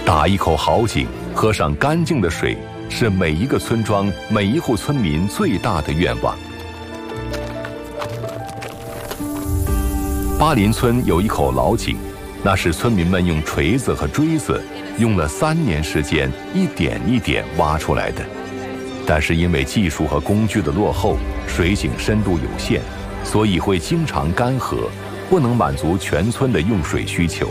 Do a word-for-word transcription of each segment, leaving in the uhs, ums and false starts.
打一口好井，喝上干净的水，是每一个村庄、每一户村民最大的愿望。巴林村有一口老井，那是村民们用锤子和锥子用了三年时间一点一点挖出来的。但是因为技术和工具的落后，水井深度有限，所以会经常干涸，不能满足全村的用水需求。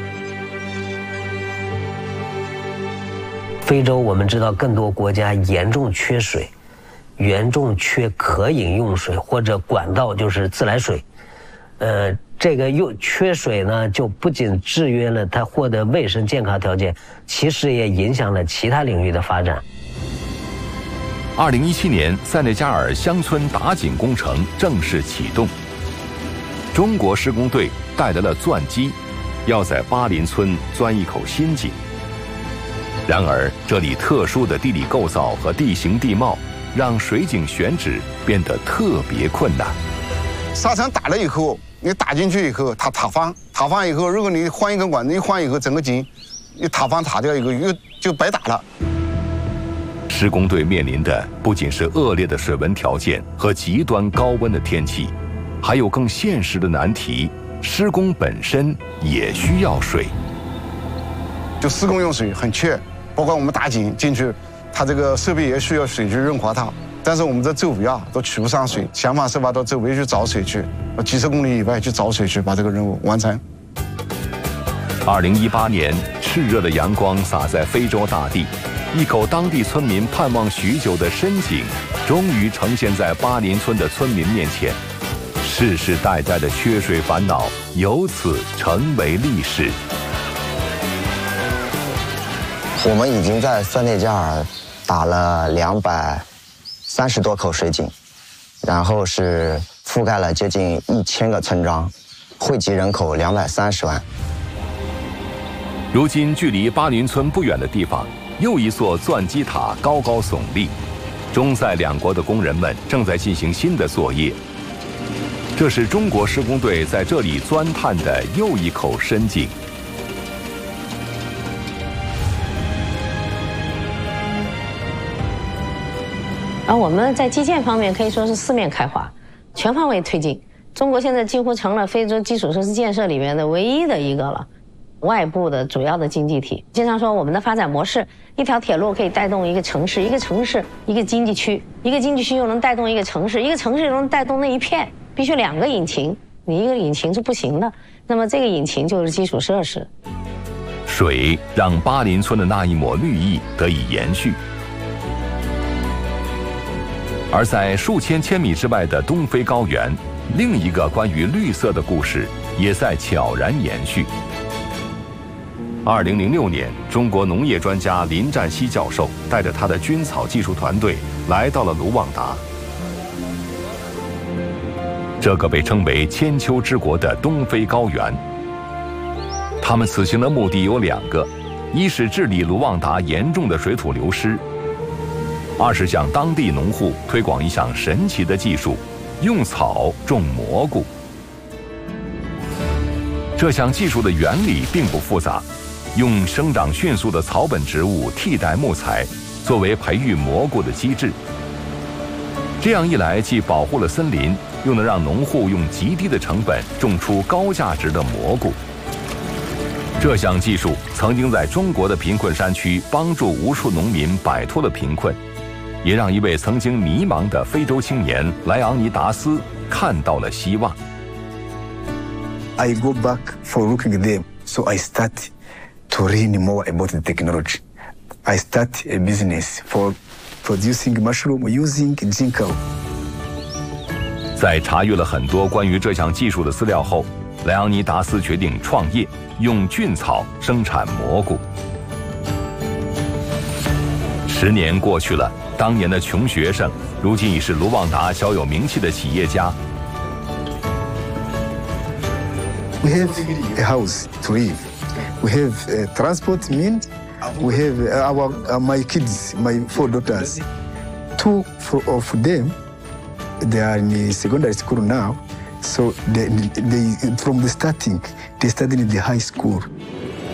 非洲我们知道更多国家严重缺水，严重缺可饮用水或者管道就是自来水。呃，这个又缺水呢，就不仅制约了它获得卫生健康条件，其实也影响了其他领域的发展。 二零一七年，塞内加尔乡村打井工程正式启动，中国施工队带来了钻机，要在巴林村钻一口新井。然而，这里特殊的地理构造和地形地貌，让水井选址变得特别困难。 沙场打了以后，你打进去以后，它塌方，塌方以后，如果你换一根管子，一换以后，整个井一塌方塌掉以后，又就白打了。 施工队面临的不仅是恶劣的水文条件和极端高温的天气，还有更现实的难题：施工本身也需要水。 就施工用水很缺，包括我们打井进去，它这个设备也需要水去润滑它。但是我们这周围啊都取不上水，想方设法到周围去找水去，几十公里以外去找水去，把这个任务完成。 二零一八年，炽热的阳光洒在非洲大地，一口当地村民盼望许久的深井，终于呈现在巴林村的村民面前。世世代代的缺水烦恼由此成为历史。 我们已经在塞内加尔打了两百三十多口水井，然后是覆盖了接近一千个村庄，惠及人口两百三十万。 如今，距离巴林村不远的地方，又一座钻机塔高高耸立，中塞两国的工人们正在进行新的作业。这是中国施工队在这里钻探的又一口深井。 而我们在基建方面可以说是四面开花，全方位推进。中国现在几乎成了非洲基础设施建设里面的唯一的一个了，外部的主要的经济体。经常说我们的发展模式，一条铁路可以带动一个城市，一个城市一个经济区，一个经济区又能带动一个城市，一个城市又能带动那一片，必须两个引擎，你一个引擎是不行的。那么这个引擎就是基础设施。 水让巴林村的那一抹绿意得以延续。而在数千千米之外的东非高原，另一个关于绿色的故事也在悄然延续。二零零六年，中国农业专家林占西教授带着他的菌草技术团队来到了卢旺达。这个被称为千秋之国的东非高原，他们此行的目的有两个：一是治理卢旺达严重的水土流失，二是向当地农户推广一项神奇的技术，用草种蘑菇。这项技术的原理并不复杂，用生长迅速的草本植物替代木材，作为培育蘑菇的机制。这样一来，既保护了森林，又能让农户用极低的成本种出高价值的蘑菇。这项技术曾经在中国的贫困山区帮助无数农民摆脱了贫困，也让一位曾经迷茫的非洲青年莱昂尼达斯看到了希望。 I go back for looking at them, so I start to learn more about the technology. I start a business for producing mushroom using ginkgo. 在查阅了很多关于这项技术的资料后，莱昂尼达斯决定创业，用菌草生产蘑菇。十年过去了，当年的穷学生，如今已是卢旺达小有名气的企业家。 We have a house to live. We have a transport means. We have our uh, my kids, my four daughters. Two of them, they are in secondary school now. So they, they from the starting, they studied in the high school.